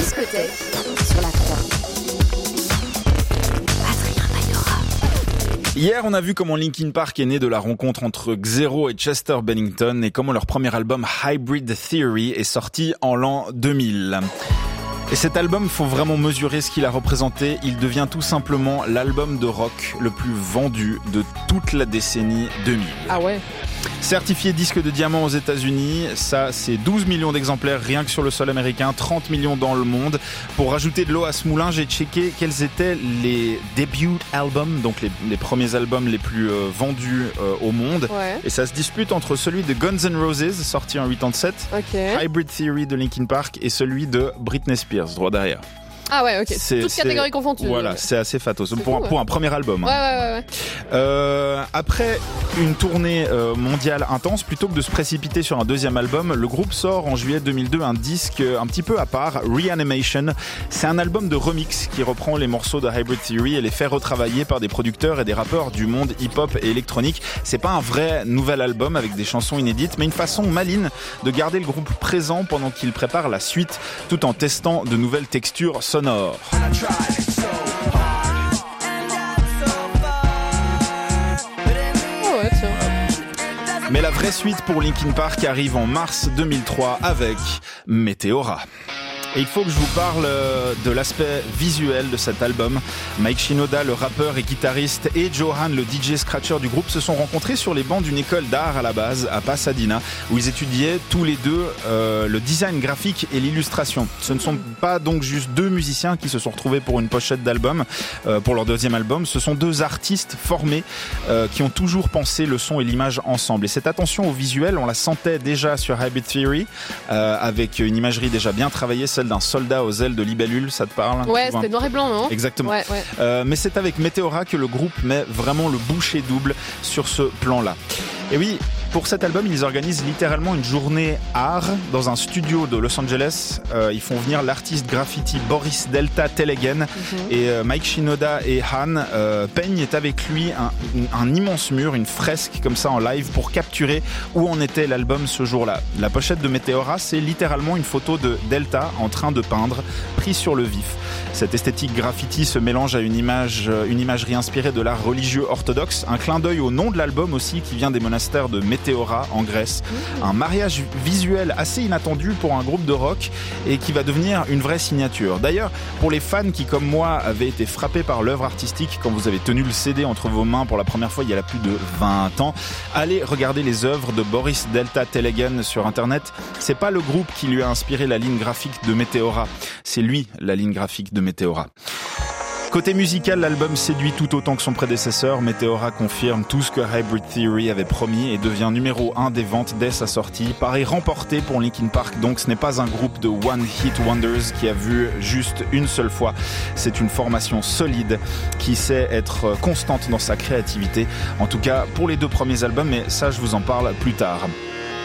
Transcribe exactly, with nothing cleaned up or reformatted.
discothèque sur la trois. Hier, on a vu comment Linkin Park est né de la rencontre entre Xero et Chester Bennington et comment leur premier album Hybrid Theory est sorti en l'an deux mille. Et cet album, faut vraiment mesurer ce qu'il a représenté. Il devient tout simplement l'album de rock le plus vendu de toute la décennie deux mille. Ah ouais. Certifié disque de diamant aux États-Unis, ça c'est douze millions d'exemplaires rien que sur le sol américain, trente millions dans le monde. Pour rajouter de l'eau à ce moulin, j'ai checké quels étaient les debut albums, donc les, les premiers albums les plus euh, vendus euh, au monde. Ouais. Et ça se dispute entre celui de Guns N' Roses, sorti en quatre-vingt-dix-sept, Okay. Hybrid Theory de Linkin Park et celui de Britney Spears, droit derrière. Ah ouais, ok. C'est, Toutes c'est, catégories confondues. Voilà, donc. c'est assez fatos. C'est Pour, fou, ouais. pour un premier album. Ouais, Hein. ouais, ouais. ouais. Euh, après une tournée euh, mondiale intense, plutôt que de se précipiter sur un deuxième album, le groupe sort en juillet deux mille deux un disque un petit peu à part, Reanimation. C'est un album de remix qui reprend les morceaux de Hybrid Theory et les fait retravailler par des producteurs et des rappeurs du monde hip-hop et électronique. C'est pas un vrai nouvel album avec des chansons inédites, mais une façon maligne de garder le groupe présent pendant qu'il prépare la suite, tout en testant de nouvelles textures sonores. Oh ouais, tiens. Mais la vraie suite pour Linkin Park arrive en mars deux mille trois avec Meteora. Et il faut que je vous parle de l'aspect visuel de cet album. Mike Shinoda, le rappeur et guitariste, et Johan, le D J scratcher du groupe, se sont rencontrés sur les bancs d'une école d'art à la base, à Pasadena, où ils étudiaient tous les deux euh, le design graphique et l'illustration. Ce ne sont pas donc juste deux musiciens qui se sont retrouvés pour une pochette d'album, euh, pour leur deuxième album. Ce sont deux artistes formés euh, qui ont toujours pensé le son et l'image ensemble. Et cette attention au visuel, on la sentait déjà sur Hybrid Theory, euh, avec une imagerie déjà bien travaillée, celle d'un soldat aux ailes de libellule, ça te parle? Ouais, c'était noir et blanc, non? Exactement. Ouais, ouais. Euh, mais c'est avec Meteora que le groupe met vraiment le boucher double sur ce plan-là. Et oui, pour cet album, ils organisent littéralement une journée art dans un studio de Los Angeles. Euh, ils font venir l'artiste graffiti Boris Delta Tellegen mm-hmm. et euh, Mike Shinoda et Han euh, peignent avec lui un, un immense mur, une fresque comme ça en live pour capturer où en était l'album ce jour-là. La pochette de Meteora, c'est littéralement une photo de Delta en train de peindre, prise sur le vif. Cette esthétique graffiti se mélange à une image, une imagerie inspirée de l'art religieux orthodoxe, un clin d'œil au nom de l'album aussi qui vient des monastères de Meteora en Grèce. Mmh. Un mariage visuel assez inattendu pour un groupe de rock et qui va devenir une vraie signature. D'ailleurs, pour les fans qui, comme moi, avaient été frappés par l'œuvre artistique quand vous avez tenu le C D entre vos mains pour la première fois il y a plus de vingt ans, allez regarder les œuvres de Boris Delta Tellegen sur internet. C'est pas le groupe qui lui a inspiré la ligne graphique de Meteora, c'est lui la ligne graphique de Meteora. Côté musical, l'album séduit tout autant que son prédécesseur. Meteora confirme tout ce que Hybrid Theory avait promis et devient numéro un des ventes dès sa sortie. Pareil remporté pour Linkin Park, donc ce n'est pas un groupe de One Hit Wonders qui a vu juste une seule fois. C'est une formation solide qui sait être constante dans sa créativité. En tout cas pour les deux premiers albums, mais ça je vous en parle plus tard.